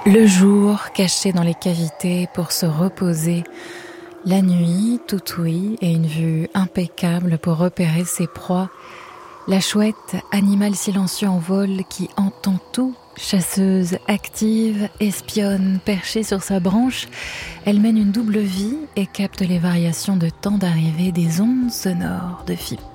Le jour, caché dans les cavités pour se reposer. La nuit, tout ouïe et une vue impeccable pour repérer ses proies. La chouette, animal silencieux en vol qui entend tout. Chasseuse active, espionne, perchée sur sa branche, elle mène une double vie et capte les variations de temps d'arrivée des ondes sonores de Fippe.